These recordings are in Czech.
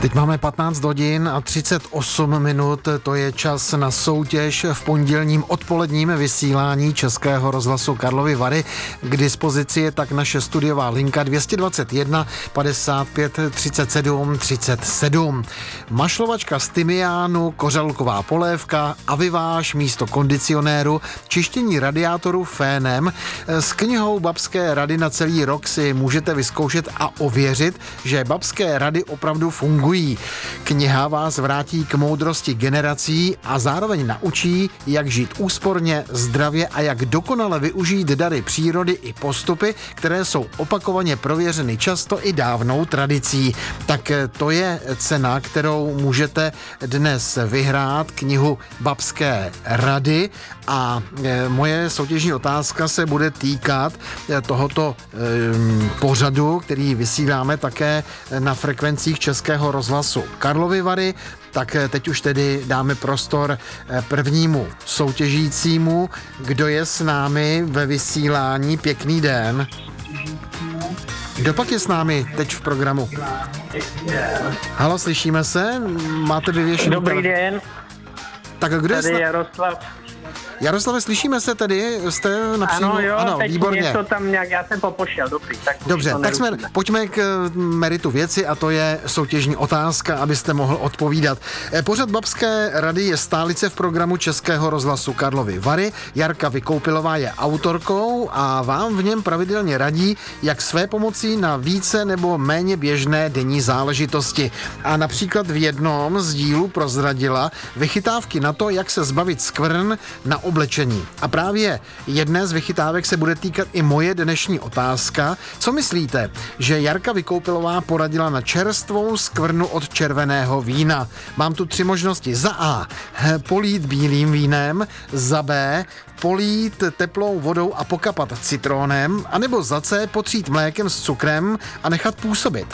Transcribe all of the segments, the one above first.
Teď máme 15 hodin a 38 minut, to je čas na soutěž v pondělním odpoledním vysílání Českého rozhlasu Karlovy Vary. K dispozici je tak naše studiová linka 221 55 37 37. Mašlovačka z tymiánu, kořalková polévka, aviváž místo kondicionéru, čištění radiátorů fénem. S knihou Babské rady na celý rok si můžete vyzkoušet a ověřit, že babské rady opravdu fungují. Kniha vás vrátí k moudrosti generací a zároveň naučí, jak žít úsporně, zdravě a jak dokonale využít dary přírody i postupy, které jsou opakovaně prověřeny často i dávnou tradicí. Tak to je cena, kterou můžete dnes vyhrát, knihu Babské rady, a moje soutěžní otázka se bude týkat tohoto pořadu, který vysíláme také na frekvencích Českého rozhlasu Karlovy Vary. Tak teď už tedy dáme prostor prvnímu soutěžícímu. Kdo je s námi ve vysílání? Pěkný den. Kdo pak je s námi teď v programu? Halo, slyšíme se? Máte vyvěšený... Dobrý den. Tak kdo je tady Jaroslav. Jaroslave, slyšíme se tedy? Jste na příjmu? Ano, teď výborně. něco tam nějak, já jsem popošel, dobrý. Tak dobře, tak pojďme k meritu věci, a to je soutěžní otázka, abyste mohl odpovídat. Pořad Babské rady je stálice v programu Českého rozhlasu Karlovy Vary. Jarka Vykoupilová je autorkou a vám v něm pravidelně radí, jak své pomocí na více nebo méně běžné denní záležitosti. A například v jednom z dílů prozradila vychytávky na to, jak se zbavit skvrn na oblečení. A právě jedné z vychytávek se bude týkat i moje dnešní otázka. Co myslíte, že Jarka Vykoupilová poradila na čerstvou skvrnu od červeného vína? Mám tu 3 možnosti. Za A. Polít bílým vínem. Za B. Polít teplou vodou a pokapat citronem. A nebo za C. Potřít mlékem s cukrem a nechat působit.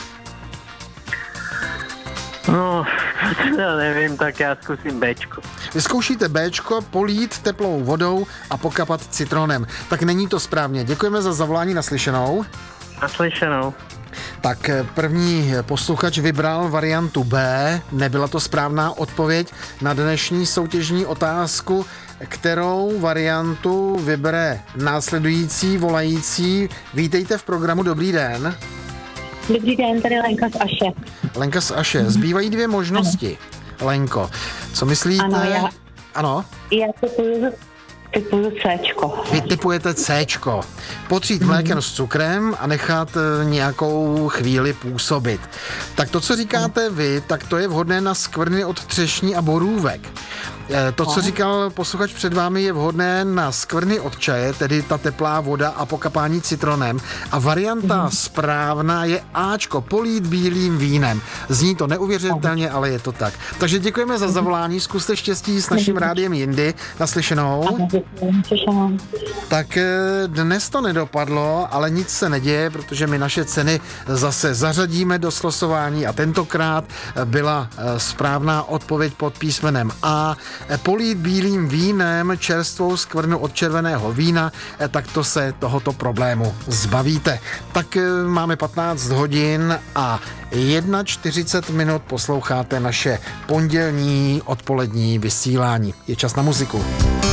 No, já nevím, tak já zkusím Bčko. Vyzkoušíte Bčko, polít teplou vodou a pokapat citronem. Tak není to správně. Děkujeme za zavolání, naslyšenou. Naslyšenou. Tak první posluchač vybral variantu B. Nebyla to správná odpověď na dnešní soutěžní otázku. Kterou variantu vybere následující volající? Vítejte v programu, dobrý den. Dobrý den, tady Lenka z Aše. Lenka z Aše. Zbývají 2 možnosti. Lenko, co myslíte? Ano. Já typuju Cčko. Vy typujete Cčko. Potřít mlékem s cukrem a nechat nějakou chvíli působit. Tak to, co říkáte vy, tak to je vhodné na skvrny od třešní a borůvek. To, co říkal posluchač před vámi, je vhodné na skvrny od čaje, tedy ta teplá voda a pokapání citronem. A varianta správná je Ačko, polít bílým vínem. Zní to neuvěřitelně, ale je to tak. Takže děkujeme za zavolání, zkuste štěstí s naším rádiem jindy. Naslyšenou. Tak dnes to nedopadlo, ale nic se neděje, protože my naše ceny zase zařadíme do slosování a tentokrát byla správná odpověď pod písmenem A. Polít bílým vínem čerstvou skvrnu od červeného vína, tak to se tohoto problému zbavíte. Tak máme 15 hodin a 41 posloucháte naše pondělní odpolední vysílání. Je čas na muziku.